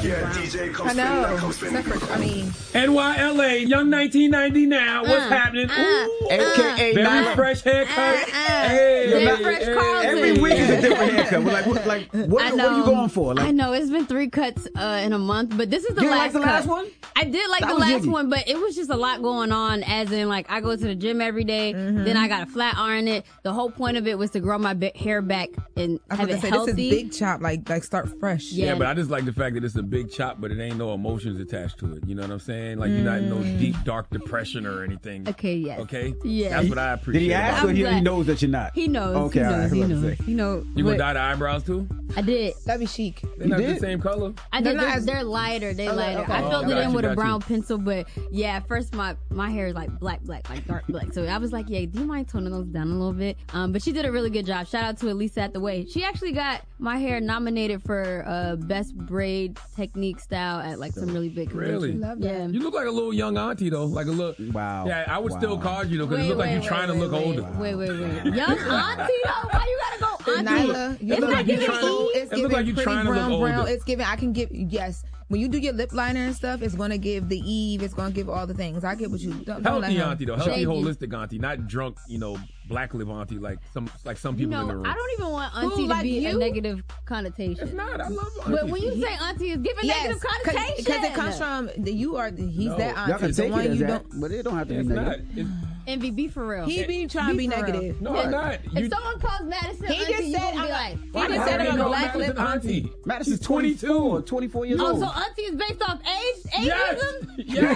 DJ comes I mean, NYLA, young 1990 now. What's happening? AKA very fresh haircut. Every week is a different haircut. We're what are you going for? I know it's been 3 cuts in a month, but this is the last. Like the last one? I did like the last one, but it was just a lot going on. As in, like, I go to the gym every day, then I got a flat iron it. The whole point of it was to grow my hair back and have it healthy. This is big chop, like start fresh. Yeah, but I just like the fact that it's a big chop, but it ain't no emotions attached to it. You know what I'm saying? Like you're not in no deep, dark depression or anything. Okay, yes. Okay? Yeah. That's what I appreciate. Did he ask or he knows that you're not? He knows. Okay, he knows. You know. You gonna dye the eyebrows too? I did. That'd be chic. They're not the same color? I did. They're lighter. They're lighter. Okay. I filled it in with a brown pencil, but yeah, at first my hair is like black, like dark black. So I was like, yeah, do you mind toning those down a little bit? But she did a really good job. Shout out to Elisa at the Way. She actually got my hair nominated for best braid technique style at like some really big convention. Really? Love that. Yeah. You look like a little young auntie though, like a little. Wow. Yeah, I would still call you though because it look like you're trying to look older. Wait. Young auntie though? Why you gotta go auntie? Nyla, It's not giving it's It look like giving you trying to look brown. older. It's giving. I can give yes. When you do your lip liner and stuff, it's gonna give the Eve. It's gonna give all the things. I get what you. Don't let Healthy him. auntie though, healthy holistic auntie, not drunk. Black lip auntie like some people in the room. I don't even want auntie to be a negative connotation. It's not. I love auntie. But when you say auntie, it's giving negative connotation. Because it comes from he's that auntie. Y'all can take it as you that, but it don't have to be It's negative. not. Envy, be for real. He be trying to be negative. No, I'm not. If someone calls Madison He auntie, just you said gonna be like, he just said I'm a black lip auntie. Madison's She's 22. 24 years oh, old. so auntie is based off ageism? Yes.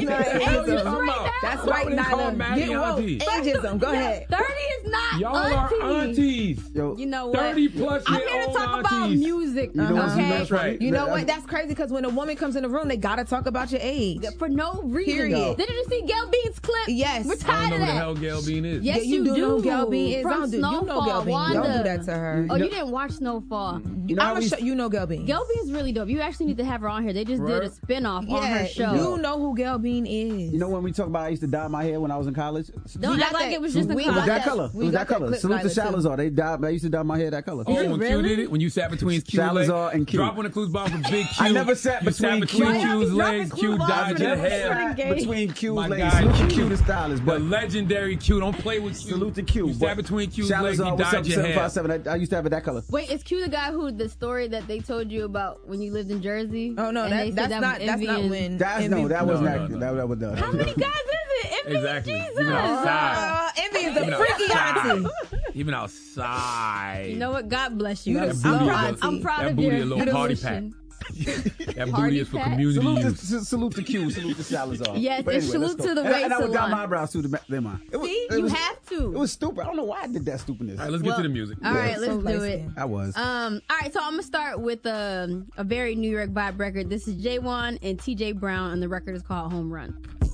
Ageism right now. That's Why right, would they call Nyla. Maddie Get woke. auntie? Ageism. Go ahead. 30 is not Y'all auntie. are aunties. Yo, You know what? 30 plus I'm year here to old talk about aunties. music, You know what's okay? That's right. You know what? That's crazy because when a woman comes in the room, they gotta talk about your age. For no reason. Period. Didn't you see Gail Bean's clip? Yes. We're I don't tired know of who the that. hell Gail Bean is. Yes, you do know Gail Bean is. From Don't do. You know Snowfall, Gail Bean. Wanda. Don't do that to her. Oh, you didn't watch Snowfall. You know how we You know Gail Bean. Gail Bean's really dope. You actually need to have her on here. They just did a spinoff on her show. You know who Gail Bean is. You know when we talk about I used to dye my hair when I was in college? Don't act like it was just a It was that color. It was that color. clip, Salute to Nyla, too. Salazar. I used to dye my hair that color. Oh, when Q did it? When you sat between Q's legs? Salazar and Q. Drop one of Q's bomb from Big Q. I never sat You sat between between Q. Q's legs. Q dyed your hair. Between Q's My legs. guy, Salute to Q. Q the stylist. The But legendary Q. Don't play with Q. salute to Q. You sat between Q's legs. Salazar, He what's dyed up, your hair. 757? I used to have it that color. Wait, is Q the guy who the story that they told you about when you lived in Jersey? Oh no, And they said that's not was Envy and- when. That was No, not. no. That was done. How many guys is it? Envy, Exactly. Jesus. Even outside. Envy is the Even freaky outside. auntie. Even outside. You know what? God bless you. You I'm the proud, auntie. I'm proud That of booty your a little party pack. evolution. That Party booty is for pack. community use. Salute to Q. Salute to Salazar. Yes, But and anyway, salute let's go. to the And- Way And I would dye Salon. my eyebrows too. Never mind. See, you have to. It was stupid. I don't know why I did that stupidness. All right, let's get to the music. All right, So let's do it. light-skinned. I was. All right, so I'm gonna start with a very New York vibe record. This is J1 and TJ Brown, and the record is called Home Run.